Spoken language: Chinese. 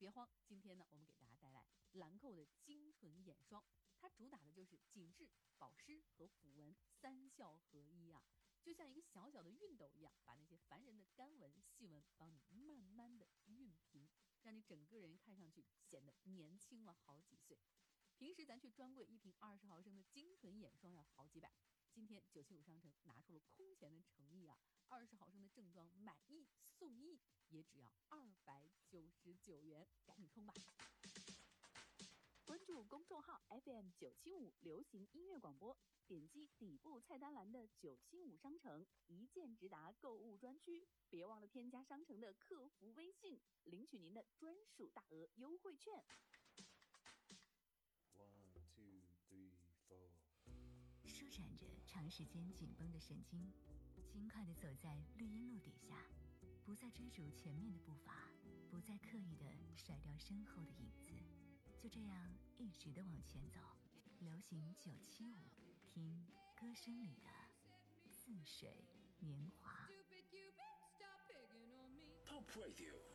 别慌，今天呢，我们给大家带来兰蔻的精纯眼霜，它主打的就是紧致、保湿和抚纹三效合一啊，就像一个小小的熨斗一样，把那些烦人的干纹、细纹帮你慢慢的熨平，让你整个人看上去显得年轻了好几岁。平时咱去专柜一瓶20毫升的精纯眼霜要好几百，今天975商城拿出了空前的诚意啊！20毫升的正装买1送1，也只要299元，赶紧冲吧！ 关注公众号 FM975 流行音乐广播，点击底部菜单栏的975商城，一键直达购物专区。别忘了添加商城的客服微信，领取您的专属大额优惠券。 1, 2, 3, 4。 舒展着长时间紧绷的神经，轻快地走在绿荫路底下，不再追逐前面的步伐，不再刻意地甩掉身后的影子，就这样一直地往前走。流行975，听歌声里的似水年华。 Pop Radio